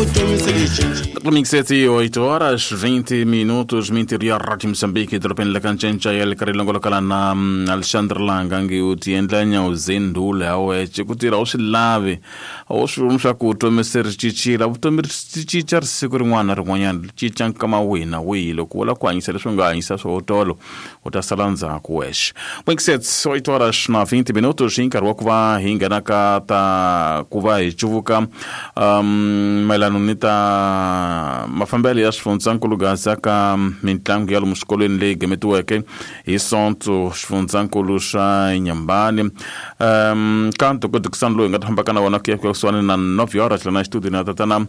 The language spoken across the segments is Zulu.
Mixeti 8 horas 20 minutos mintiria Rádio Moçambique dropeni la cancencha ya karilongo lokala na Alexandre Langangi utiendlanya uzendule awe chikutira usilave awushurumsha kutomeseri chichira utomiri chichar sikuri mwana rin'wanyana chichan kama wina wilo kula kwanyisa leswi nga hanyisa swotolo utasalanza kuwexe. Mixeti 8 horas na 20 minutos nkarhi wa kuva hi nghenaka ta kuva hi chuvuka mayelana ni ta mafambelo ya swifundzakulu gaza ka mitlangu ya lomu swikolweni leyi gemetiweke hi sonto swifundzakulu swa Nyambani ka ntokodikisani loyi hi nga ta fambaka na wona ku ya kusuhani na 9 horas lana studio na tatana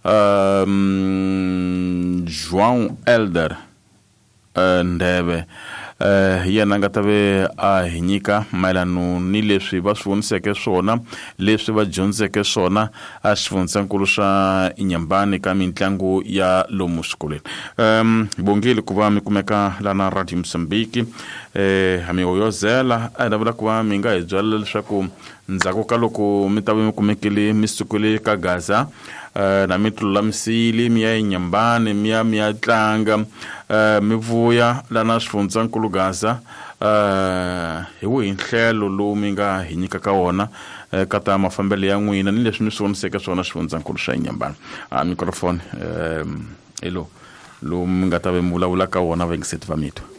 João Elder Ndebe yena nga ta ve a hi nyika mayelana ni leswi va swi voniseke swona leswi va dyondzeke swona a swifundzakulu swa Nyambani ka mitlangu ya lomu swikolweni. Bongile ku va mi kumeka lana Radio Moçambique hami oyozela a da vula ku va mi nga hi byela leswaku ndzhaku ka loko mi ta va mi kumekile mi sukule ka Gaza na mi tlulamisile mi ya Nyambani mi ya tlanga mi vuya lana swifundzakulu Gaza hi wihi nhlelo lowu mi nga hi nyikaka wona ka ta mafambelo ya n'wina ni leswi mi swi voniseke swona swifundzakulu swa Nyambani. Microphone hello lo mi nga ta ve mi vulavula ka wona vengiseti va mito.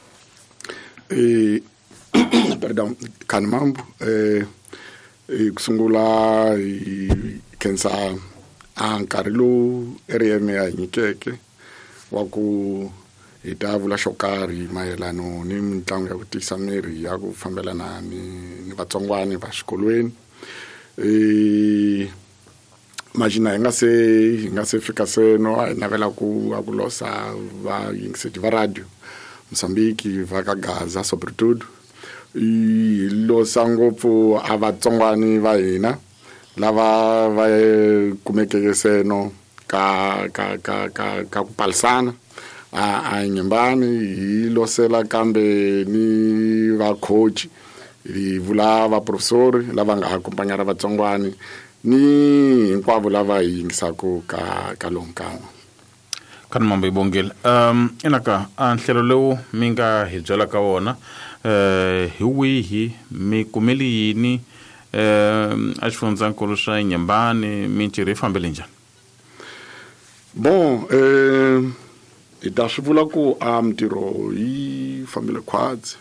Pardon, Kanmambu kusungula kensa nkarhi lowu area ya nyikeke wa ku hi ta vula xo karhi mayelano ni mitlangu ya ku tisa miri ya ku fambelana ni vatsongwani va xikolweni. Imagina hi nga se fika seno a hi navela ku losa va yingiseti va radio Moçambique va ka Gaza sobretudo losa ngopfu a vatsongwani va hina lava va kumekeke seno ka ku palisana a Nyambani hi losela kambe ni va coach hi vula va professor lava nga akompanyara vatsongwani ni hinkwavo lava hi yingisaka ka lonkama. Kan mambe bongel enaka nhlelo lowu mi nga hi byela ka wona hi wihi mi kumeli yini a swifundzakulu swa Nyambani mi tirhi fambele njani? Bon hi ta swi vula ku mintirho yi fambile khwatsi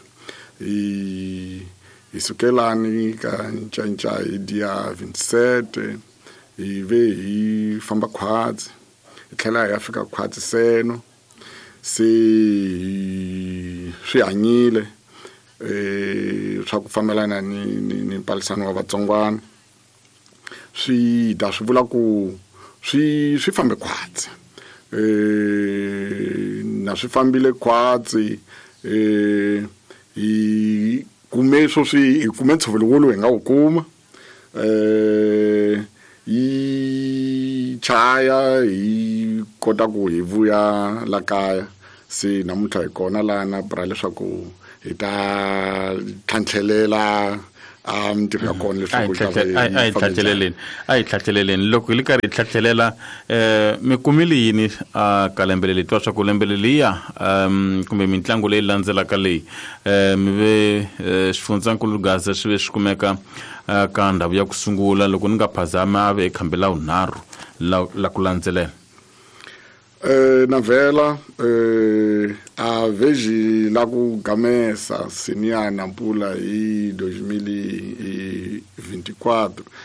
hi sukelani ka ncanca hi dia 27 hi ve hi famba khwatsi hi tlhela hi ya fika khwatsi seno se swi hanyile swa ku fambelana ni mpalisano wa vatsongwana swi ta swi vula ku swi fambe khwatsi na swi fambile khwatsi hi kume ntshovelo wolowo hi nga wu kuma hi chaya hi kota ku hi vuya la kaya se namuntlha hi kona lana bra leswaku hi ta tlhantlhelela mintirho ya kona leswaku hi tlhantlheleleni loko hi li karhi hi tlhantlhelela mi kumile yini ka lembele leyi twa swa ku lembele liya kumbe mitlangu leyi landzelaka leyi mi ve swifundzakulu Gaza swi ve swi kumeka ka ndhawu ya ku sungula loko ni nga phazami a ve ekhambela wunharhu la ku landzelela. Na vela a veji la ku gamesa seniana mpula hi 2024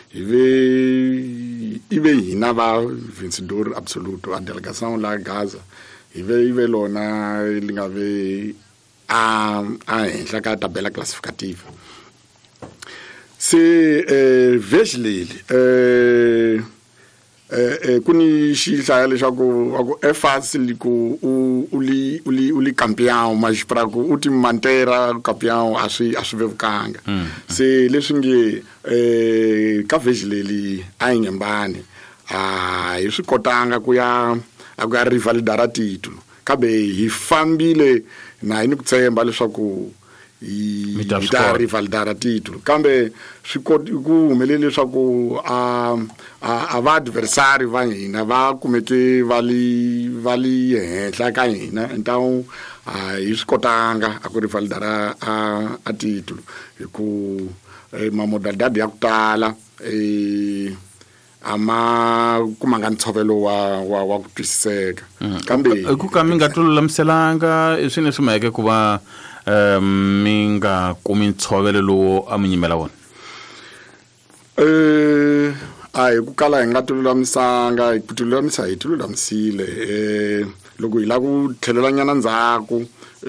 ive hina va vencedor absoluto a delegação la Gaza ive lona linga ve a henhla ka tabela classificativa se veji leli kuni xihlaya leswaku e fácil ku uli campeão mas para ku uti mantera campeão a swi vevukanga se leswi nge ka veji leli a Nyambani hi swi kotanga ku ya rivalidara titulo kambe hi fambile na hi ni ku tshemba leswaku hi ta rivalidara titulu kambe swi koti ku humelele leswaku a va adversary va hina va kumeke va li henhla ka hina então hi swi kotanga a ku rivalidara a titulu hi ku mamodalidade ya ku tala ama kumanga ntshovelo wa ku twisiseka kambe ku ka mi nga tolulamiselanga swine swi mayeke ku va mi nga kumi ntshovelo lowo a mi nyimela wona hi ku kala hi nga tolulamisanga hi ku tululamisa hi tululamisile loko hi la ku tlhelela nyana ndzhaku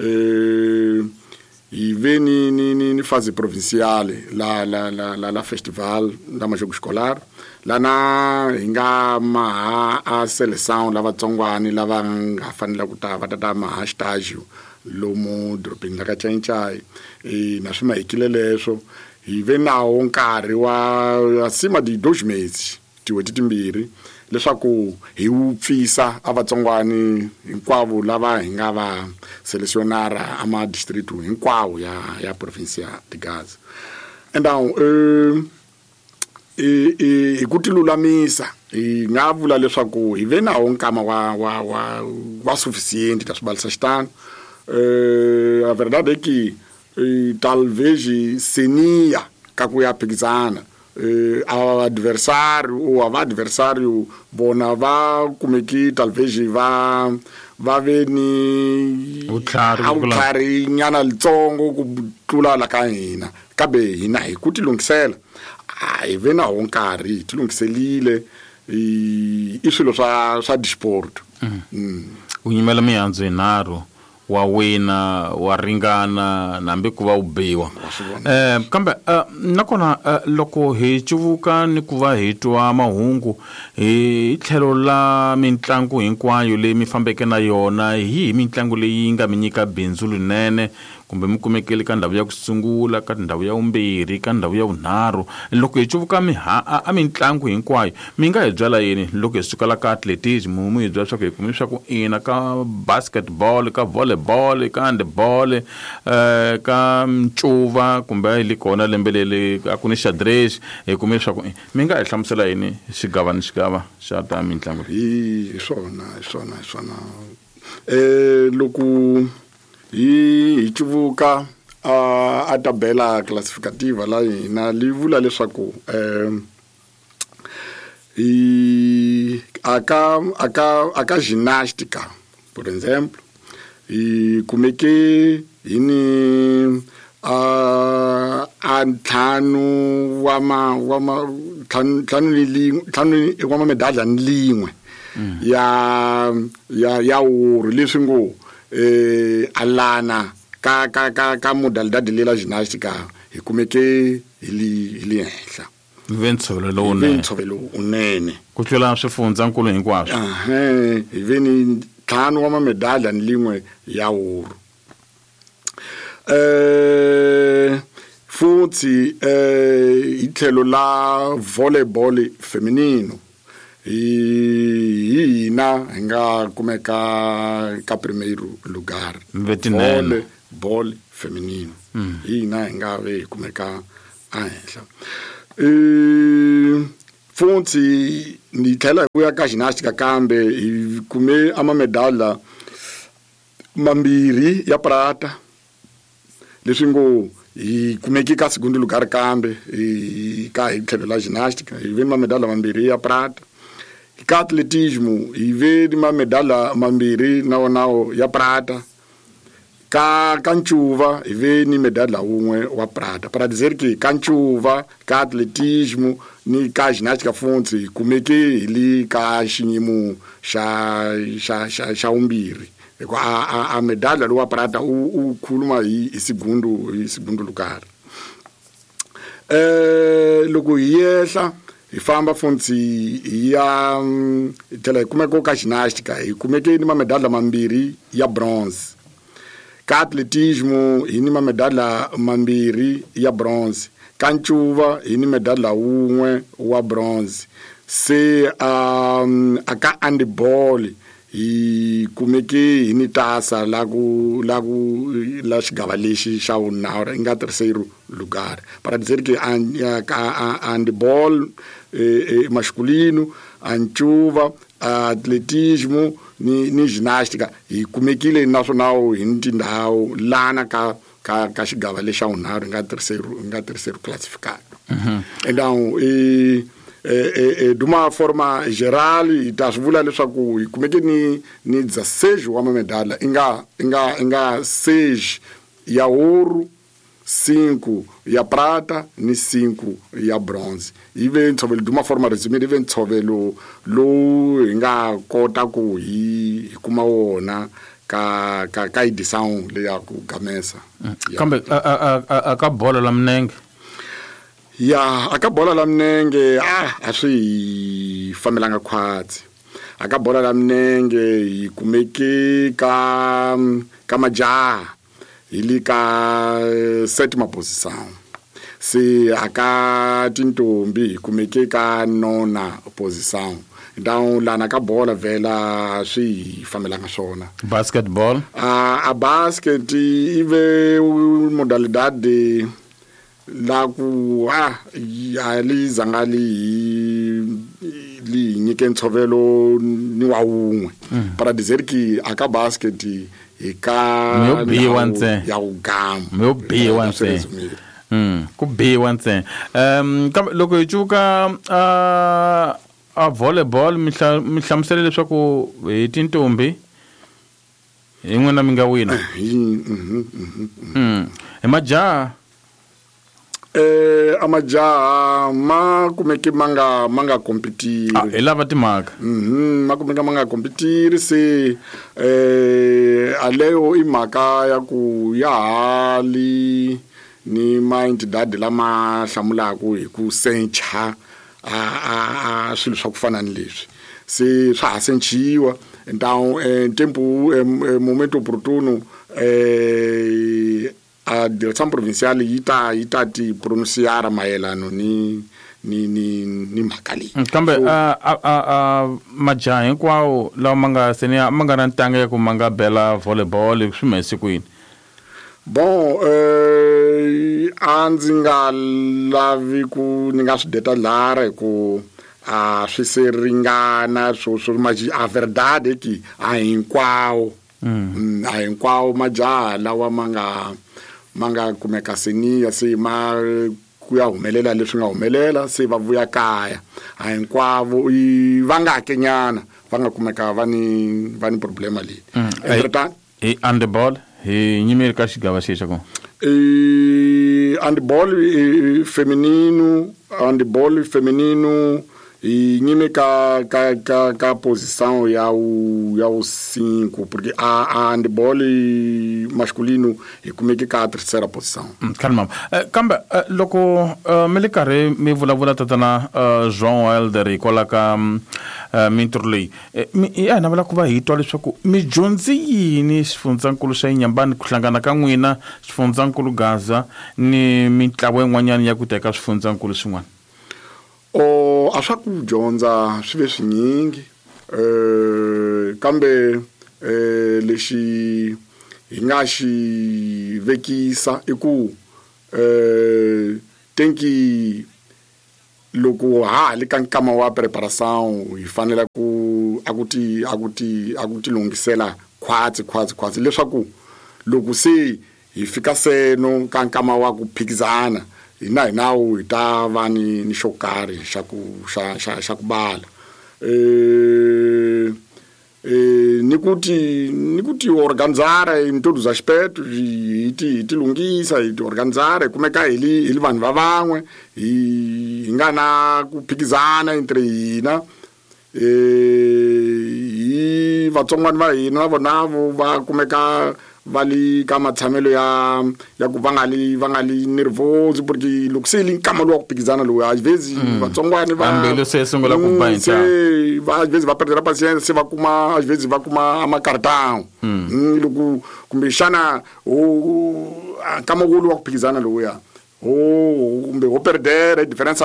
hi ve ni fase provinciale la festival la majogo escolar lana hi nga maha a seleção lavatsongwani lava nga fanela ku ta va tata maha stagio lomu dorobeni la ka Chaichai na swi mahekile leswo hi ve nawo nkarhi wa asima di 2 meses tiweti timbirhi leswaku hi wu pfisa a vatsongwani hinkwavo lava hi nga va selecionara ama district hinkwawo ya province ya Gaza and now hi ku tilulamisa hi nga vula leswaku hi ve nawo nkama wa suficiente ta swibalisa xitano a verdade é que talvez senia ka ku ya phikizana adversário ou a adversário bona va kumeki talvez va ve ni utlari nyana litsongo ku tlula la ka hina kabe hina hi ku tilungisela hi ve na nkarhi tilungiselile i swilo swa disport u nyimela mihandzu yinharhu wa wina wa ringana nambe ku va u biwa kambe nakona loko hi cuvuka ni ku va hi twa mahungu hi tlhelo la mitlangu hinkwayo leyi mi fambeke na yona hi mitlangu leyi nga mi nyika bindzu linene kumbe mi kumekele ka ndhawu ya ku sungula ka ndhawu ya vumbirhi ka ndhawu ya vunharhu loko hi cuvuka a mitlangu hinkwayo mi nga hi byala yini loko hi sukela ka athleticism mu hi byala swa ku hi kume swa ku ina ka basketball ka volleyball ka handball ka ncuva kumbe hi le kona lembelele a ku ni xadrez hi kume swa ku mi nga hi hlamusela yini xigava xa ta mitlangu hi swona loko hi cuvuka a tabela classificativa la hina li vula leswaku aka ginástica por exemplo hi kumeke hini a ntlhanu wa medalha ni lin'we ya uru leswi ngo alana ka modalidade lela ginástica hi kumeke hi li henhla ventshovelo unene ku tlula swifundzakulu hinkwaswo hi ve ni ntlhanu wa medalha ni lin'we ya uru futhi hi tlhelo la volleyball feminino hina hi nga kumeka ka primeiro lugar volleyball feminino hina hi nga ve hi kumeka a henhla futhi ni tlhela hi vuya ka ginástica kambe hi kume medalha mambirhi ya prata leswi ngo hi kumeki ka segundo lugar kambe hi tlhelo la ginástica hi ve medalha mambirhi ya prata ka atletismo hi ve medalha mambirhi nawo ya prata ka ncuva hi ve ni medalha wun'we wa prata para dizer que ka ncuva ka atletismo ni ka ginástica futhi hi kumeke hi li ka xiyimo xa vumbirhi a medalha lowa prata u khuluma hi segundo lugar loko hi yehla hi famba futhi hi ya tlhela hi kumeka ka ginástica hi kumeke ni medalha mambirhi ya bronze ka atletismo hi ni medalha mambirhi ya bronze ka ncuva hi ni medalha wun'we wa bronze se aka handball hi kumeke hi ni tasa la xigava lexi xa vunharhu i nga tirhise lugar para dizer que handball masculino, anchuva, atletismo ni ginástica hi kumekile naswona hi ni tindhawu lana ka xigava lexa vunharhu hi nga tirhise classificado. Então de uma forma geral hi ta swi vula leswaku hi kumeke ni 16 wa medalha i nga 6 ya ouro, 5 ya prata ni 5 ya bronze. Ive ntshovelo de uma forma resumida ive ntshovelo lowu hi nga kota ku hi kuma wona ka edição leya ku gamesa. Kambe aka bola la minenge ya aka bola la minenge a swi fambelanga khwatsi. Aka bola la minenge hi kumeke ka majaha hi le ka 7ª posição. Se aka tintombi hi kumeke ka 9ª posição. Então lana ka bola vela swi fambelanga swona. Basketball a basket ive modalidade la ku ali zangali li nyike ntshovelo ni wa unwe para dizer que aka basket hi ka ya ugama meu biwa nse ku biwa nse loko hi chuka a volleyball mi hlamusele leswaku hi tintombi hi n'wina mi nga wina hi majaha amajaha ma kumeke manga competire hi lava timhaka ma kumeka manga competire se aleyo i mhaka ya ku ya hali ni maentidade lama hlamulaka hi ku sencha swilo swa ku fana ni leswi se swa ha senchiwa. Então tempo momento oportuno a direção provincial yi ta ti pronunciara mayelano ni mhaka leyi. Kambe majaha hinkwawo lawa ma nga na ntanga ya ku ma nga bela volleyball swi humese kwini? Bon a ndzi nga lavi ku ni nga swi detalara hi ku swi se ringana swo a verdade ki a hinkwawo majaha lawa ma nga kumeka senior se ma ku ya humelela leswi nga humelela se va vuya kaya a hinkwavo va nga kenyana va nga kumeka va ni problema leyi. Handball hi nyimeli ka xigava xexa ko handball feminino hi nyime ka posição ya o 5 porque a handball masculino hi kumeke ka 3ª posição. Calma. Kambe loko mi le karhi mi vulavula tatana João Helder hi kwala ka mintirho leyi hi navela ku va hi twa leswaku mi dyondzi yini xifundzankulu xa Inyambani ku hlangana ka n'wina xifundzankulu Gaza ni mitlawa yin'wanyana ya ku teka swifundzankulu swin'wana? A swa ku dyondza swi ve swinyingi kambe lexi hi nga xi vekisa i ku tenki loko le ka nkama wa preparação hi fanele ku ti lungisela khwatsi leswaku loko se hi fika seno ka nkama wa ku phikizana hi nawu hi ta va ni xo karhi xa ku bala ni ku ti organizara in todos os aspectos hi ti lungisa hi ti organizara hi kumeka hi li vanhu va van'we hi nga na ku phikizana entre hina hi vatsongwana va hina na vonavo va kumeka vali ka matshamelo ya ku va nga li nervoso porque loko se li nkama lowa ku phikizana lowu a vezes vatsongwana ambelo se sungula ku bainta às vezes va perdera paciência se va kuma às vezes va kuma amakartão loko kumbe xana nkama lowa ku phikizana lowu ya kumbe ho perdere diferença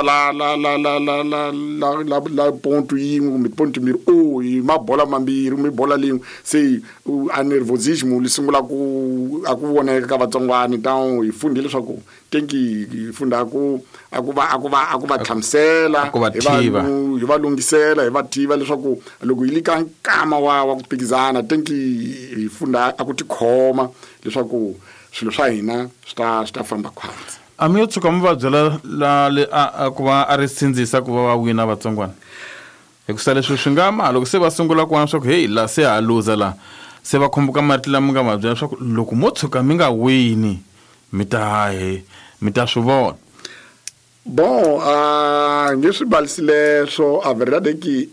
la ponto yin'we kumbe ponto mbirhi hi mabola mambirhi kumbe bola lin'we se a nervosismo li sungula ku voneka ka vatsongwana hi fundile leswaku tenki hi funda aku va tlhamusela hi va lungisela hi va tiva leswaku loko hi le ka nkama wa ku phikizana tenki hi funda aku tikhoma leswaku swilo swa hina swi ta famba khwatsi. A mi yo tshuka mi va byela ku va a ri sindzisa ku va wina vatsongwana hikusa leswi swi nga ma loko se va sungula ku vona swa ku hey la se ha luza la se va khomboka mati lama nga ma byela swa ku loko mo tshuka mi nga wini mi ta swi vona. Bon nge swi balisile swo a verdade ki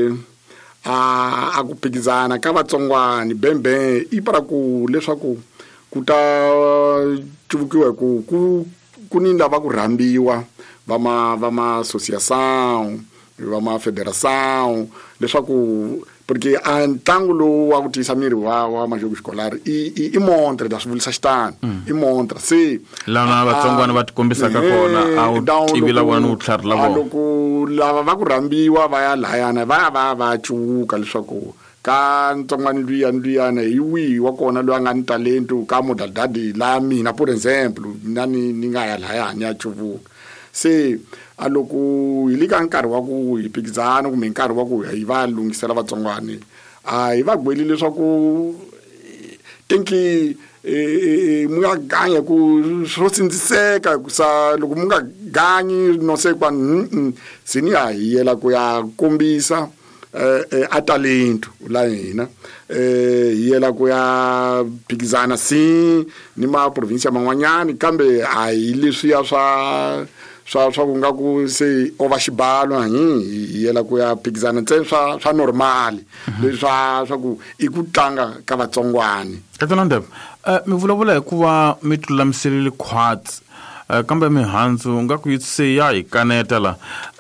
a ku phikizana ka vatsongwana bembe i para ku leswaku ku ta chuvukiwa ku ni lava ku rhambiwa va ma associação va ma federação leswaku porque a ntlangu lowu wa ku tiyisa miri wa majogo xikolari i montre da swi vulisa xitano i montre se lana vatsongwana va tikombisaka kona a wu tivila vona u tlhari la vona loko lava va ku rhambiwa va ya layana va cuvuka leswaku ka ntsongwana luyana hi wihi wa kona loyi a nga ni talento ka modalidade la mina por exemple mina ni nga ya layani ya cuvuka se a loko hi le ka nkarhi wa ku hi phikizana kumbe nkarhi wa ku hi va lungisela vatsongwana hi va gweli leswaku tenki mu nga ganya ku swo sindziseka hikusa loko mu nga ganyi no se kwa se ni hi yela ku ya kombisa a talento la hina hi yela ku ya phikizana ni ma provincia man'wanyani kambe a hi leswiya swa ku nga ku se ova xibalo hi yela ku ya phikizana ntsena swa normal leswa ku i ku tlanga ka vatsongwana. Katanandebe mi vulavula hikuva mi tulamiserile khwatsi kambe mihandzu nga ku yi se ya hi kaneta la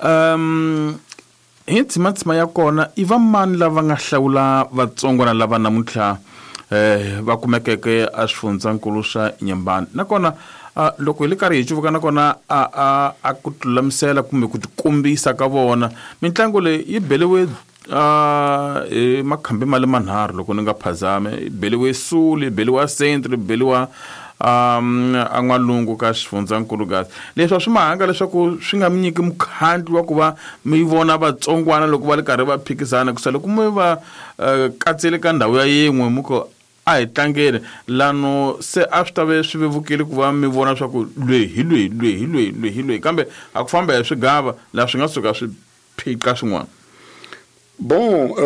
hi ntsima ya kona i va mani lava nga hlawula vatsongwana lava namuntlha va kumekeke a swifundzankulu swa Nyembani nakona loko hi le karhi hi cuvuka nakona a ku tulamisela kumbe ku tikombisa ka vona mitlangu leyi yi beliwe makhambi mali manharhu loko ni nga phazame beliwe Suli beliwa Centre beliwa an'walungu ka xifundzankulu gasi leswi swi mahanga leswaku swi nga mi nyiki mukhandli wa ku va mi vona vatsongwana loko va le karhi va phikizana kusa loko mi va katsele ka ndhawu ya yin'we muko a hi tlangeni lano se a swi ta ve swi vevukile ku va mi vona swa ku lwehi kambe a ku famba hi swigava laha swi nga suka swi phika swin'wana. Bon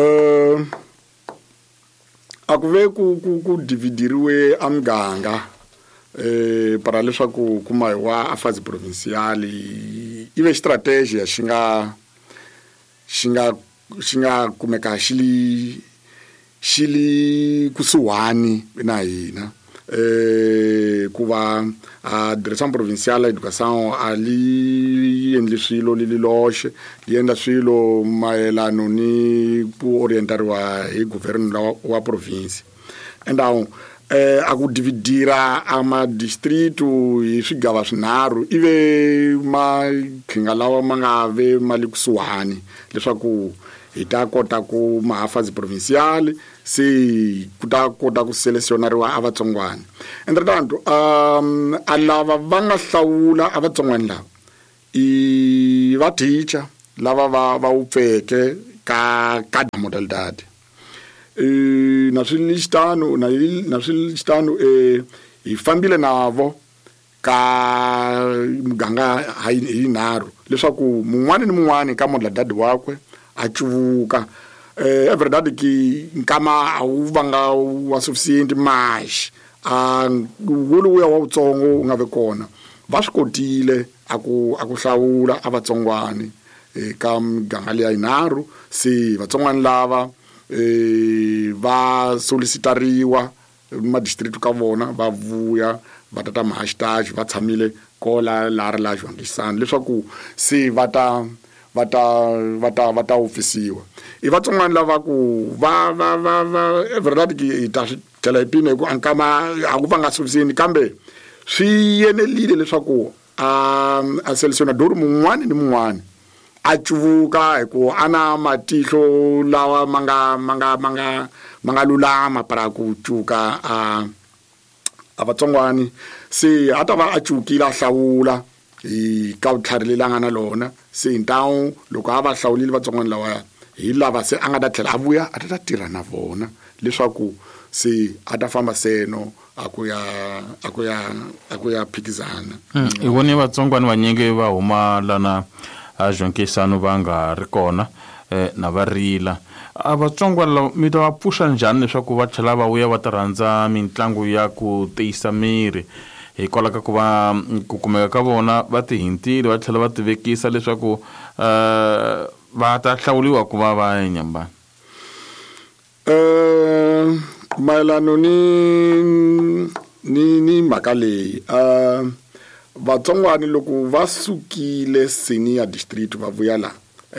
a ku ve ku dividiriwe a muganga para leswaku kuma wa a fase provincial i ve strategia xi nga kumeka xi li kusuhani na hina ku va a direção provincial educação ali endli swilo li loxe li endla swilo mayelano ni ku orientariwa hi governo wa province endawu a ku dividira a madistritu hi swigava swinharhu ive makhinga lawa ma nga ve mali kusuhani leswaku hi ta kota ku mahafasi provincial se ku ta kota ku selecionariwa a vatsongwana entretanto a lava va nga hlawula a vatsongwana lava i va teacher lava va upfeke ka modalidade na swilo xitano hi fambile navo ka muganga hi nharhu leswaku mun'wana ni mun'wana ka modalidade wakwe a cuvuka verdade ki nkama a wu vanga wa sufficient mash wuluya wa utsongo nga ve kona va swi kotile a ku hlawula a vatsongwani ka muganga leya yinharhu se vatsongwani lava va solicitariwa madistrict ka vona va vuya va tata mahastage va tshamile kola la ri la jwangisana leswaku se va ta ofisiwa i vatsongwana lava ku va verdade ki ta tela ipine ku ankama a ku va nga suficient kambe swi yenelile leswaku a seleccionador mun'wana ni mun'wana a cuvuka hi ku ana matihlo lawa manga lulama para ku cuka a vatsongwani se a ta va a cukile a hlawula hi ka vutlhari leyi nga na lona se ntawu loko a va hlawulile vatsongwani lawaya hi lava se a nga ta tlhela a vuya a ta tirha na vona leswaku se a ta famba seno a ku ya phikizana i vone vatsongwani vanyingi va huma lana a Jonkisano va nga ri kona na va rila a vatsongwani lava mi ta va pfuxa njhani leswaku va tlhela va vuya va ta rhandza mitlangu ya ku tiyisa miri hikwalaho ka ku va ku kumeka ka vona va ti hintile va tlhela va ti vekisa leswaku va ta hlawuliwa ku va va nyambana mayelano ni mhaka leyi vatsongwani loko va sukile senior district va vuya la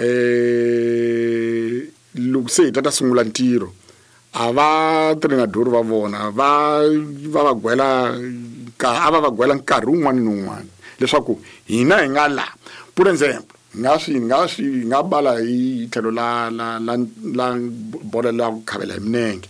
loko se hi ta sungula ntirho a va treinador va vona va gwela a va gwela nkarhi wun'wana ni wun'wana leswaku hina hi nga la pour exemple nga bala hi tlhelo la bolo la ku khavela hi minenge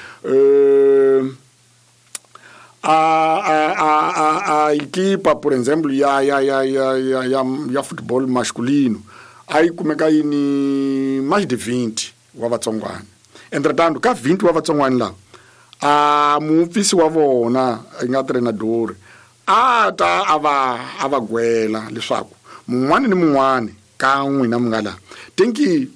equipa por exemplo ya football masculino ai kumeka yini mais de 20 wa vatsongwana entretanto ka 20 wa vatsongwana la muofisi wa vona nga treinador ta ava gwela leswaku mun'wana ni mun'wana ka n'wina mi nga la tenki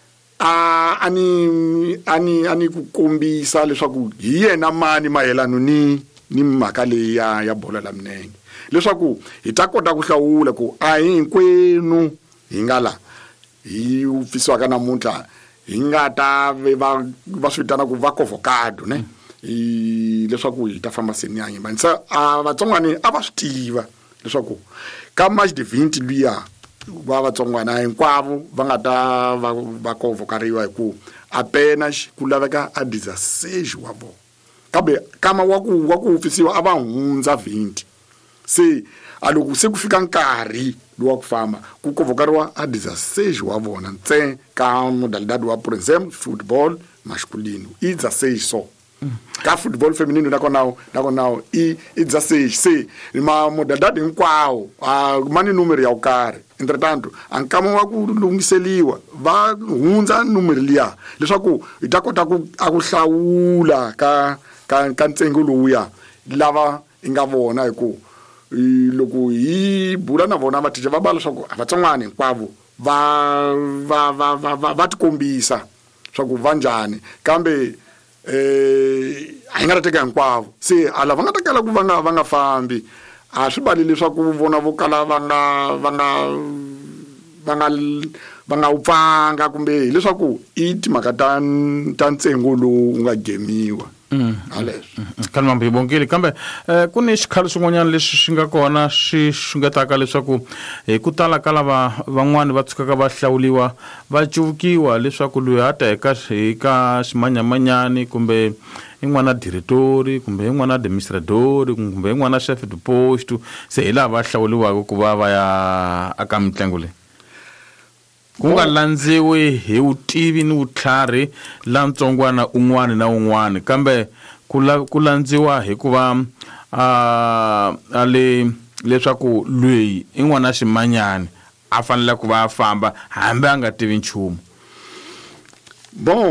ani ku kombisa leswaku hi yena mani mayelano ni mhaka leyi ya bolo la minenge leswaku hi ta kota ku hlawula ku a hinkwenu hi nga la hi ofisiwaka namuntlha hi nga ta va swi vitana ku va convocado ne leswaku hi ta famba seniyanyi manisa vatsongwani a va swi tiva leswaku ka match de 20 luya va vatsongwana hinkwavo va nga ta va convocariwa hi ku apena ku laveka a disasage wa vona kambe kama wa ku ofisiwa a va hundza 20 se loko se ku fika nkarhi lowa ku famba ku convocariwa a disasage wa vona ntsena ka modalidade wa por exemple football masculino i disasage so ka football feminino nakonawo i disasage se ma modalidade hinkwawo mani numero ya u karhi entretanto ankama wa ku lungiseliwa va hundza numero liya leswaku hi ta kota ku hlawula ka ntsengo lowuya lava i nga vona hi ku loko hi bula na vona vatije va bala leswaku vatsongwana hinkwavo va tikombisa swaku va njhani kambe a hi nga ta teka hinkwavo se lava nga ta kala ku va nga fambi a swi bali leswaku vona vo kala va nga wu pfanga kumbe leswaku i timhaka ta ntsengo lowu nga gemiwa kalmambi bongeli kambe ku ni xikhalo swin'wanyana leswi swi nga kona swi xungetaka leswaku ku tala ka lava van'wani va tshukaka va hlawuliwa va cuvukiwa leswaku loyi a ta eka ximanyamanyani kumbe in'wana directori kumbe in'wana administrator kumbe in'wana chef de poste se hi laha va hlawuliwaka ku va ya aka mitlangu leyi ku nga landziwi hi vutivi ni vutlhari la ntsongwana un'wana na un'wana kambe ku landziwa hi ku va leswaku loyi in'wana ximanyani a fanele ku va a famba hambi a nga tivi nchumu bon